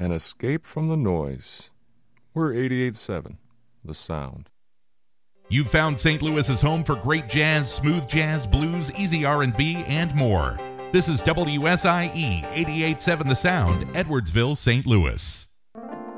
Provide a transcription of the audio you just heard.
and escape from the noise. We're 88.7, The Sound. You've found St. Louis's home for great jazz, smooth jazz, blues, easy R&B, and more. This is WSIE 88.7 The Sound, Edwardsville, St. Louis.